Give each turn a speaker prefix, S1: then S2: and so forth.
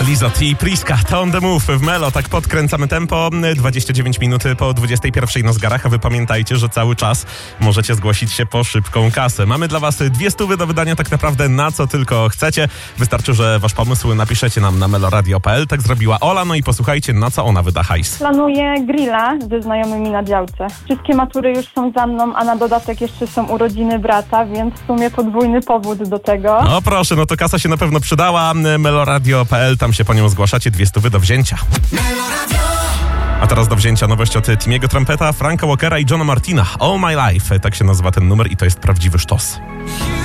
S1: Lizot i Priska, to On The Move w Melo, tak podkręcamy tempo, 29 minut po 21 na zegarach, a wy pamiętajcie, że cały czas możecie zgłosić się po szybką kasę. Mamy dla was 200 do wydania tak naprawdę na co tylko chcecie. Wystarczy, że wasz pomysł napiszecie nam na meloradio.pl, tak zrobiła Ola, no i posłuchajcie, na co ona wyda hajs.
S2: Planuję grilla ze znajomymi na działce. Wszystkie matury już są za mną, a na dodatek jeszcze są urodziny brata, więc w sumie podwójny powód do tego.
S1: No proszę, no to kasa się na pewno przydała. meloradio.pl, tam się po nią zgłaszacie, 200 do wzięcia. A teraz do wzięcia nowość od Timiego Trumpeta, Franka Walkera i Johna Martina. All My Life, tak się nazywa ten numer i to jest prawdziwy sztos.